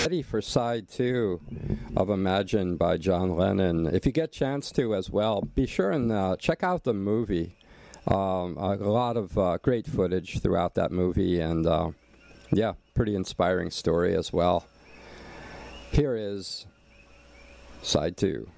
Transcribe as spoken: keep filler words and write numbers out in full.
ready for side two of Imagine by John Lennon. If you get a chance to as well, be sure and uh, check out the movie. Um, a lot of uh, great footage throughout that movie, and uh, yeah, pretty inspiring story as well. Here is side two.